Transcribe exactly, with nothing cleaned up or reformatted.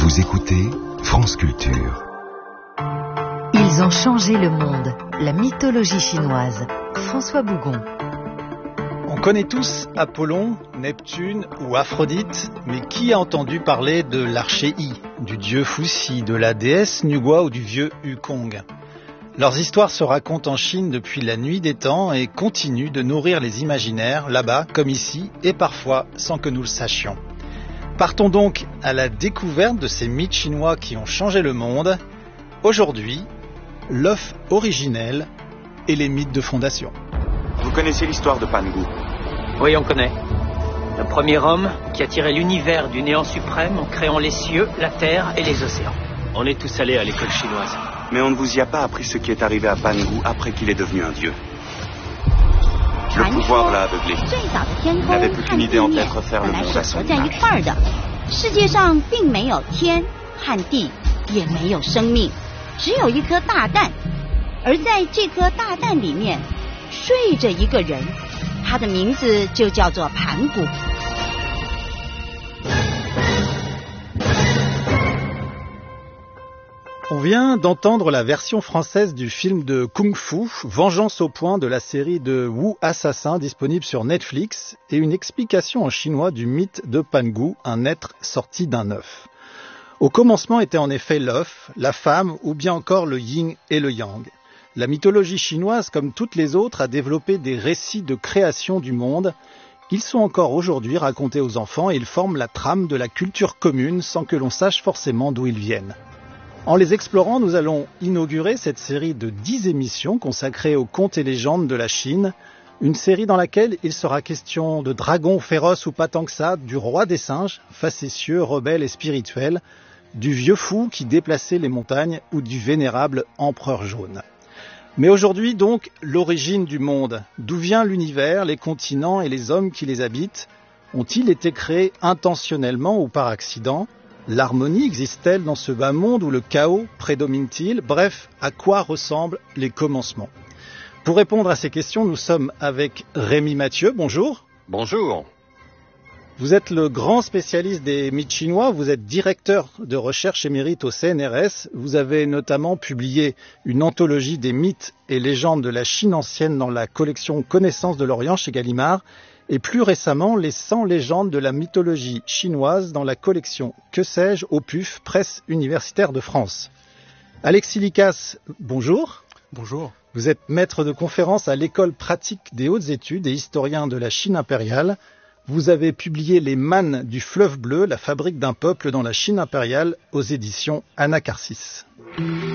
Vous écoutez France Culture. Ils ont changé le monde. La mythologie chinoise. François Bougon. On connaît tous Apollon, Neptune ou Aphrodite, mais qui a entendu parler de l'archéi, du dieu Fuxi, de la déesse Nugua ou du vieux Wukong? Leurs histoires se racontent en Chine depuis la nuit des temps et continuent de nourrir les imaginaires, là-bas comme ici, et parfois sans que nous le sachions. Partons donc à la découverte de ces mythes chinois qui ont changé le monde. Aujourd'hui, l'œuf originel et les mythes de fondation. Vous connaissez l'histoire de Pan Gu? Oui, on connaît. Le premier homme qui a tiré l'univers du néant suprême en créant les cieux, la terre et les océans. On est tous allés à l'école chinoise. Mais on ne vous y a pas appris ce qui est arrivé à Pan Gu après qu'il est devenu un dieu. Le pouvoir l'a aveuglé. Il n'avait plus qu'une idée en tête, refaire le monde à son image. On vient d'entendre la version française du film de Kung Fu, Vengeance au point de la série de Wu Assassin disponible sur Netflix, et une explication en chinois du mythe de Pan Gu, un être sorti d'un œuf. Au commencement était en effet l'œuf, la femme ou bien encore le yin et le yang. La mythologie chinoise, comme toutes les autres, a développé des récits de création du monde. Ils sont encore aujourd'hui racontés aux enfants et ils forment la trame de la culture commune sans que l'on sache forcément d'où ils viennent. En les explorant, nous allons inaugurer cette série de dix émissions consacrées aux contes et légendes de la Chine, une série dans laquelle il sera question de dragons féroces ou pas tant que ça, du roi des singes, facétieux, rebelle et spirituel, du vieux fou qui déplaçait les montagnes ou du vénérable empereur jaune. Mais aujourd'hui donc, l'origine du monde. D'où vient l'univers, les continents et les hommes qui les habitent? Ont-ils été créés intentionnellement ou par accident? L'harmonie existe-t-elle dans ce bas monde où le chaos prédomine-t-il? Bref, à quoi ressemblent les commencements? Pour répondre à ces questions, nous sommes avec Rémi Mathieu. Bonjour. Bonjour. Vous êtes le grand spécialiste des mythes chinois, vous êtes directeur de recherche émérite au C N R S. Vous avez notamment publié une anthologie des mythes et légendes de la Chine ancienne dans la collection Connaissances de l'Orient chez Gallimard. Et plus récemment, les cent légendes de la mythologie chinoise dans la collection Que sais-je au P U F, Presse universitaire de France. Alexis Licasse, bonjour. Bonjour. Vous êtes maître de conférence à l'École pratique des hautes études et historien de la Chine impériale. Vous avez publié Les Mânes du fleuve bleu, la fabrique d'un peuple dans la Chine impériale aux éditions Anacarsis.